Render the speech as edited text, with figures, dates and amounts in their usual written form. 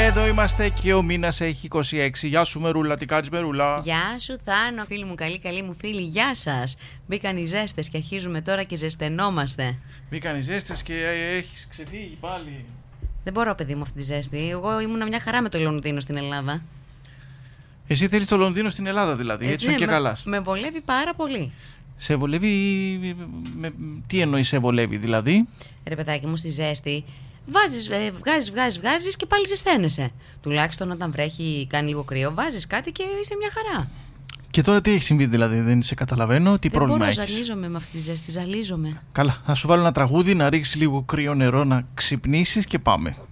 Εδώ είμαστε και ο μήνας έχει 26. Γεια σου Μερούλα, τι κάνεις Μερούλα? Γεια σου Θάνο, φίλοι μου, καλή μου φίλοι, γεια σας. Μπήκαν οι ζέστες και αρχίζουμε τώρα και ζεσθενόμαστε. Μπήκαν οι ζέστες και έχεις ξεφύγει πάλι. Δεν μπορώ, παιδί μου, αυτή τη ζέστη. Εγώ ήμουνα μια χαρά με το Λονδίνο στην Ελλάδα. Εσύ θέλεις το Λονδίνο στην Ελλάδα δηλαδή, έτσι και καλά. Με βολεύει πάρα πολύ. Σε βολεύει, τι εννοείς σε βολεύει δηλαδή? Ρε παιδάκι μου, στη ζέστη βγάζεις και πάλι ζεσθένεσαι. Τουλάχιστον όταν βρέχει, κάνει λίγο κρύο, βάζεις κάτι και είσαι μια χαρά. Και τώρα τι έχει συμβεί δηλαδή, δεν σε καταλαβαίνω, τι πρόβλημα έχεις? Ζαλίζομαι με αυτή τη ζέστη, ζαλίζομαι. Καλά, θα σου βάλω ένα τραγούδι, να ρίξεις λίγο κρύο νερό, να ξυπνήσεις και πάμε.